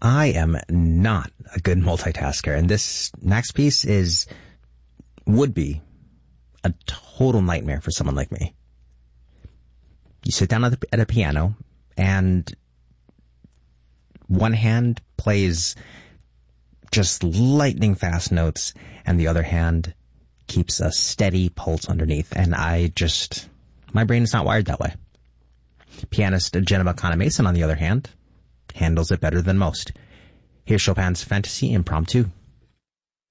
I am not a good multitasker, and this next piece would be a total nightmare for someone like me. You sit down at a piano, and one hand plays just lightning fast notes, and the other hand keeps a steady pulse underneath, and my brain is not wired that way. Pianist Jenna Mason, on the other hand, handles it better than most. Here's Chopin's Fantasy Impromptu.